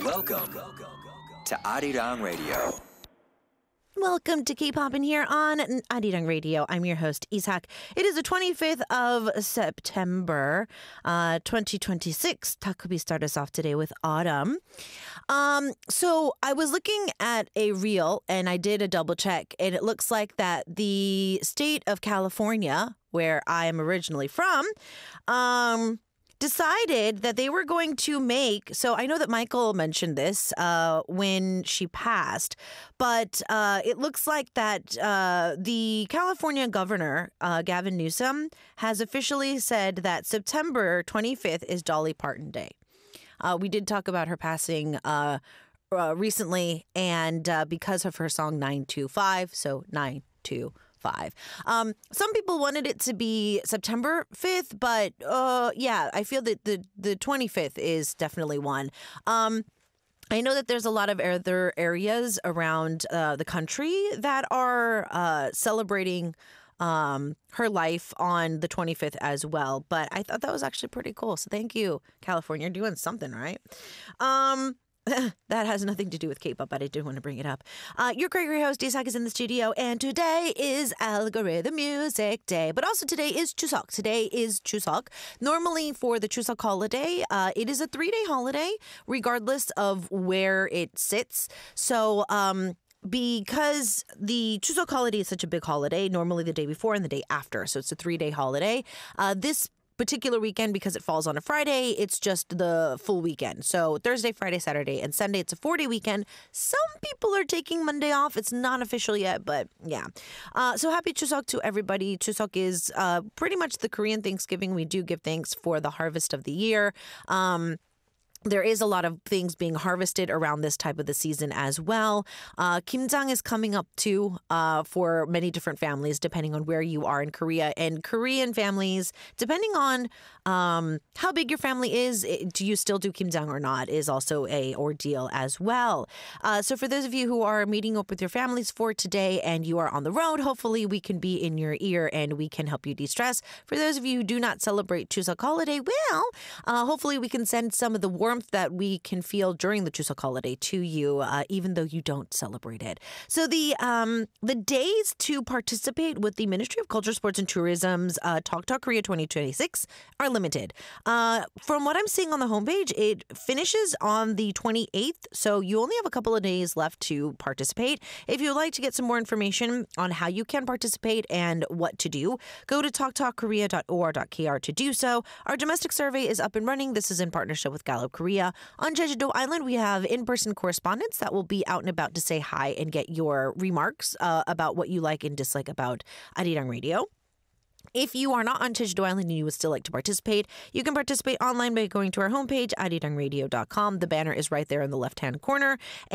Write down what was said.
Welcome to Arirang Radio. Welcome to K-Pop in here on Arirang Radio. I'm your host, Isak. It is the 25th of September, 2026. Takubi started us off today with Autumn. So I was looking at a reel and I did a double check, and it looks like that the state of California, where I am originally from, decided that they were going to make, so I know that Michael mentioned this when she passed, but it looks like that the California governor, Gavin Newsom, has officially said that September 25th is Dolly Parton Day. We did talk about her passing recently, and because of her song 925, so 925. Some people wanted it to be September 5th, but yeah, I feel that the 25th is definitely one. I know that there's a lot of other areas around the country that are celebrating her life on the 25th as well, but I thought that was actually pretty cool. So thank you, California. You're doing something right. That has nothing to do with K-pop, but I do want to bring it up. Your great host, Isak, is in the studio, and today is Algorithm Music Day. But also today is Chuseok. Today is Chuseok. Normally for the Chuseok holiday, it is a 3-day holiday, regardless of where it sits. So, because the Chuseok holiday is such a big holiday, normally the day before and the day after, so it's a 3-day holiday. This particular weekend, because it falls on a Friday, it's just the full weekend. So Thursday, Friday, Saturday, and Sunday, it's a 4-day weekend. Some people are taking Monday off. It's not official yet, but yeah. So happy Chuseok to everybody. Chuseok is pretty much the Korean Thanksgiving. We do give thanks for the harvest of the year. There is a lot of things being harvested around this type of the season as well. Kimjang is coming up too for many different families, depending on where you are in Korea. And Korean families, depending on how big your family is, do you still do Kimjang or not, is also a ordeal as well. So for those of you who are meeting up with your families for today and you are on the road, hopefully we can be in your ear and we can help you de-stress. For those of you who do not celebrate Chuseok holiday, well, hopefully we can send some of the warmth that we can feel during the Chuseok holiday to you, even though you don't celebrate it. So the days to participate with the Ministry of Culture, Sports and Tourism's Talk Korea 2026 are limited. From what I'm seeing on the homepage, it finishes on the 28th, so you only have a couple of days left to participate. If you'd like to get some more information on how you can participate and what to do, go to talktalkkorea.or.kr to do so. Our domestic survey is up and running. This is in partnership with Gallup Korea. On Jeju-do Island, we have in-person correspondents that will be out and about to say hi and get your remarks about what you like and dislike about Arirang Radio. If you are not on Jeju-do Island and you would still like to participate, you can participate online by going to our homepage, arirangradio.com. The banner is right there in the left-hand corner.